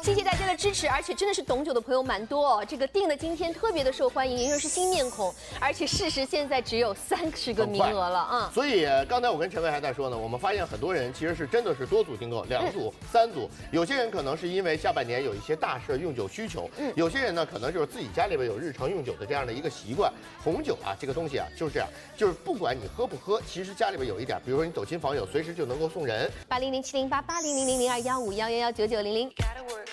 谢谢大家的支持，而且真的是懂酒的朋友蛮多哦。这个定的今天特别的受欢迎，因为是新面孔，而且事实现在只有30个名额了啊。 所以刚才我跟陈伟还在说呢，我们发现很多人其实是真的是多组订购，2组、3组。有些人可能是因为下半年有一些大事用酒需求，有些人呢可能就是自己家里边有日常用酒的这样的一个习惯。红酒啊，这个东西啊就是这样，就是不管你喝不喝，其实家里边有一点，比如说你走亲访友，随时就能够送人。 800708800000215111990。